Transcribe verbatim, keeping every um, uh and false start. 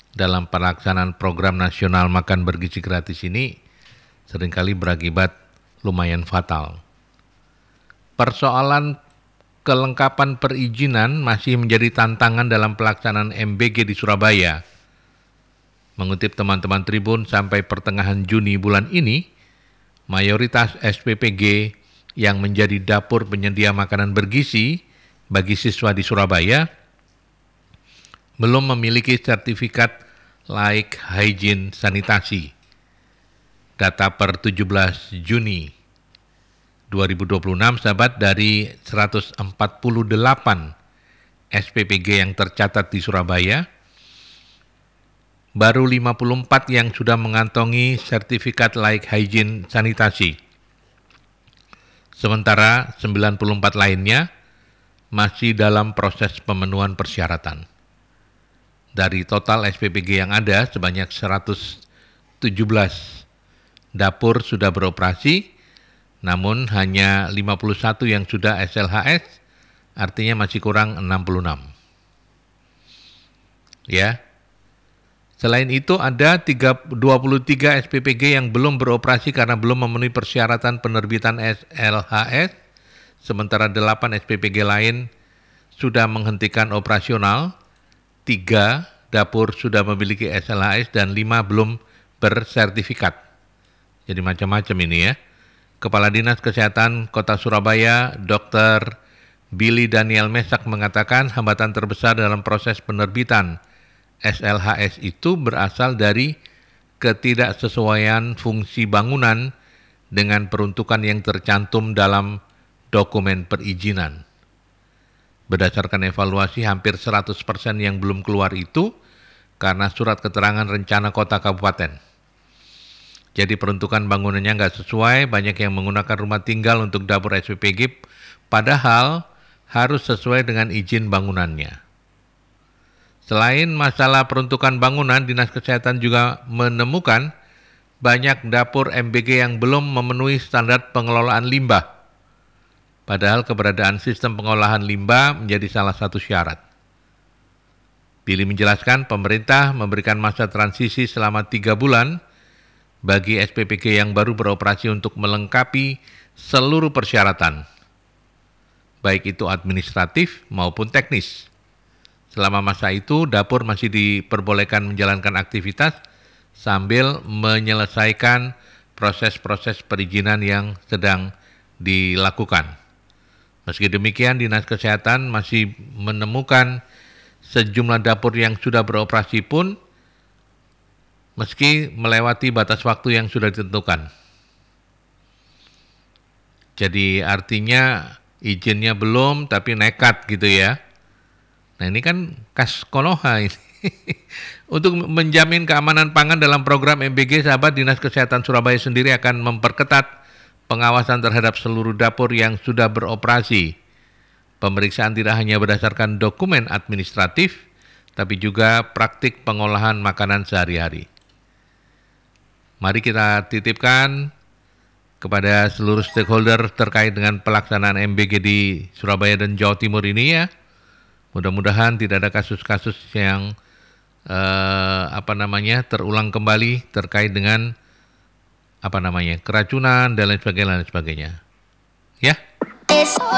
dalam pelaksanaan program nasional makan bergizi gratis ini seringkali berakibat lumayan fatal. Persoalan kelengkapan perizinan masih menjadi tantangan dalam pelaksanaan M B G di Surabaya. Mengutip teman-teman Tribun, sampai pertengahan Juni bulan ini, mayoritas S P P G yang menjadi dapur penyedia makanan bergizi bagi siswa di Surabaya belum memiliki sertifikat layak hygiene sanitasi. Data per tujuh belas Juni dua ribu dua puluh enam, sahabat, dari seratus empat puluh delapan S P P G yang tercatat di Surabaya, baru lima puluh empat yang sudah mengantongi sertifikat layak hygiene sanitasi. Sementara sembilan puluh empat lainnya masih dalam proses pemenuhan persyaratan. Dari total S P P G yang ada, sebanyak seratus tujuh belas dapur sudah beroperasi, namun hanya lima puluh satu yang sudah S L H S, artinya masih kurang enam puluh enam. Ya. Selain itu ada dua puluh tiga S P P G yang belum beroperasi karena belum memenuhi persyaratan penerbitan S L H S, sementara delapan S P P G lain sudah menghentikan operasional, tiga dapur sudah memiliki S L H S dan lima belum bersertifikat. Jadi macam-macam ini ya. Kepala Dinas Kesehatan Kota Surabaya, Dokter Billy Daniel Mesak mengatakan hambatan terbesar dalam proses penerbitan S L H S itu berasal dari ketidaksesuaian fungsi bangunan dengan peruntukan yang tercantum dalam dokumen perizinan. Berdasarkan evaluasi, hampir seratus persen yang belum keluar itu karena surat keterangan rencana kota kabupaten. Jadi peruntukan bangunannya nggak sesuai, banyak yang menggunakan rumah tinggal untuk dapur S P P G, padahal harus sesuai dengan izin bangunannya. Selain masalah peruntukan bangunan, Dinas Kesehatan juga menemukan banyak dapur M B G yang belum memenuhi standar pengelolaan limbah. Padahal keberadaan sistem pengolahan limbah menjadi salah satu syarat. Billy menjelaskan pemerintah memberikan masa transisi selama tiga bulan bagi S P P G yang baru beroperasi untuk melengkapi seluruh persyaratan, baik itu administratif maupun teknis. Selama masa itu, dapur masih diperbolehkan menjalankan aktivitas sambil menyelesaikan proses-proses perizinan yang sedang dilakukan. Meski demikian, Dinas Kesehatan masih menemukan sejumlah dapur yang sudah beroperasi pun meski melewati batas waktu yang sudah ditentukan. Jadi artinya izinnya belum tapi nekat gitu ya. Nah ini kan kas konoha ini. Untuk menjamin keamanan pangan dalam program M B G, sahabat, Dinas Kesehatan Surabaya sendiri akan memperketat pengawasan terhadap seluruh dapur yang sudah beroperasi. Pemeriksaan tidak hanya berdasarkan dokumen administratif, tapi juga praktik pengolahan makanan sehari-hari. Mari kita titipkan kepada seluruh stakeholder terkait dengan pelaksanaan M B G di Surabaya dan Jawa Timur ini ya. Mudah-mudahan tidak ada kasus-kasus yang eh, apa namanya terulang kembali terkait dengan apa namanya keracunan dan lain sebagainya, dan lain sebagainya. Ya.